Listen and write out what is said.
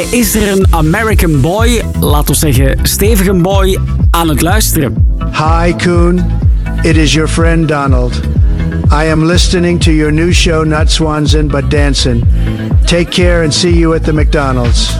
Is er een American boy, laten we zeggen stevige boy, aan het luisteren? Hi, Koen. It is your friend Donald. I am listening to your new show, Not Swanson, but Dancing. Take care and see you at the McDonald's.